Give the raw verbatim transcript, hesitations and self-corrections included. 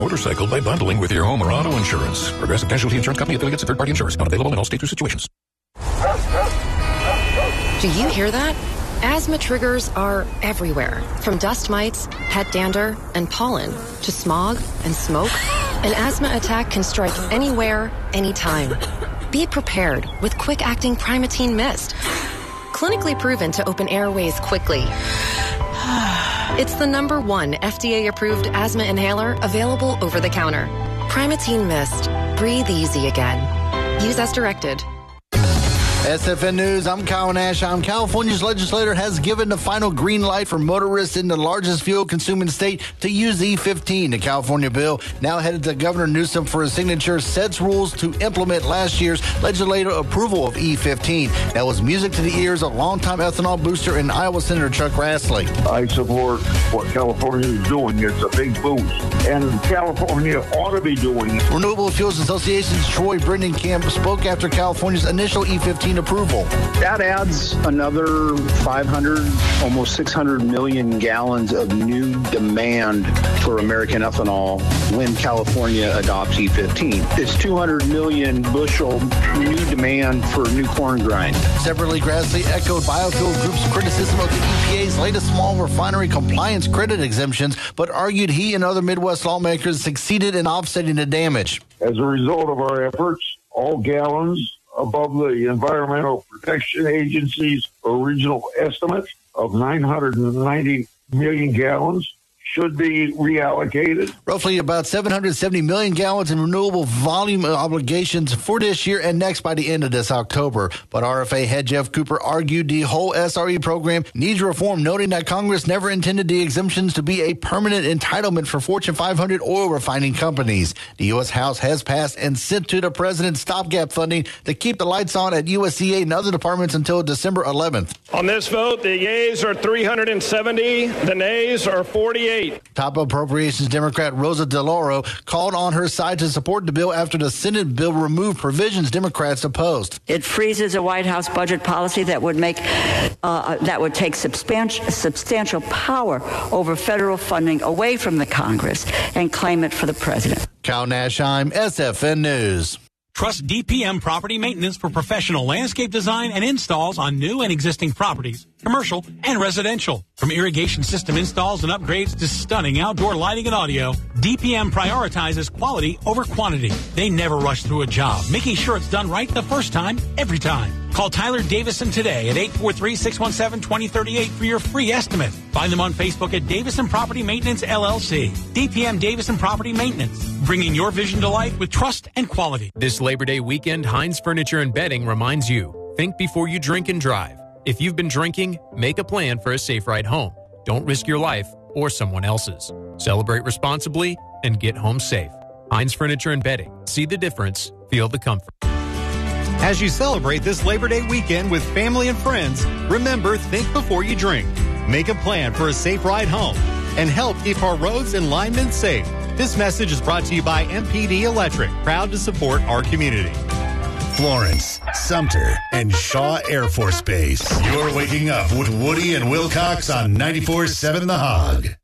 motorcycle by bundling with your home or auto insurance. Progressive Casualty Insurance Company affiliates and third-party insurers. Not available in all states or situations. Do you hear that? Asthma triggers are everywhere, from dust mites, pet dander, and pollen, to smog and smoke. An asthma attack can strike anywhere, anytime. Be prepared with quick-acting Primatene Mist. Clinically proven to open airways quickly. It's the number one F D A-approved asthma inhaler available over the counter. Primatene Mist. Breathe easy again. Use as directed. S F N News, I'm Kyle Nash. I'm California's legislator has given the final green light for motorists in the largest fuel-consuming state to use E fifteen. The California bill, now headed to Governor Newsom for his signature, sets rules to implement last year's legislative approval of E fifteen. That was music to the ears of longtime ethanol booster and Iowa Senator Chuck Grassley. I support what California is doing. It's a big boost, and California ought to be doing it. Renewable Fuels Association's Troy Brendan Camp spoke after California's initial E fifteen approval. That adds another five hundred, almost six hundred million gallons of new demand for American ethanol when California adopts E fifteen. It's two hundred million bushel new demand for new corn grind. Separately, Grassley echoed Biofuel Group's criticism of the E P A's latest small refinery compliance credit exemptions, but argued he and other Midwest lawmakers succeeded in offsetting the damage. As a result of our efforts, all gallons above the Environmental Protection Agency's original estimate of nine hundred ninety million gallons should be reallocated. Roughly about seven hundred seventy million gallons in renewable volume obligations for this year and next by the end of this October. But R F A head Jeff Cooper argued the whole S R E program needs reform, noting that Congress never intended the exemptions to be a permanent entitlement for Fortune five hundred oil refining companies. The U S House has passed and sent to the president stopgap funding to keep the lights on at U S D A and other departments until December eleventh. On this vote, the yeas are three hundred seventy, the nays are forty-eight. Top Appropriations Democrat Rosa DeLauro called on her side to support the bill after the Senate bill removed provisions Democrats opposed. It freezes a White House budget policy that would make uh, that would take substantial substantial power over federal funding away from the Congress and claim it for the president. Kyle Nashheim, S F N News. Trust D P M Property Maintenance for professional landscape design and installs on new and existing properties, commercial and residential. From irrigation system installs and upgrades to stunning outdoor lighting and audio, D P M prioritizes quality over quantity. They never rush through a job, making sure it's done right the first time, every time. Call Tyler Davison today at eight four three, six one seven, two zero three eight for your free estimate. Find them on Facebook at Davison Property Maintenance, L L C. D P M Davison Property Maintenance, bringing your vision to life with trust and quality. This Labor Day weekend, Heinz Furniture and Bedding reminds you, think before you drink and drive. If you've been drinking, make a plan for a safe ride home. Don't risk your life or someone else's. Celebrate responsibly and get home safe. Heinz Furniture and Bedding. See the difference. Feel the comfort. As you celebrate this Labor Day weekend with family and friends, remember, think before you drink. Make a plan for a safe ride home and help keep our roads and linemen safe. This message is brought to you by M P D Electric, proud to support our community. Florence, Sumter, and Shaw Air Force Base. You're waking up with Woody and Wilcox on ninety-four point seven The Hog.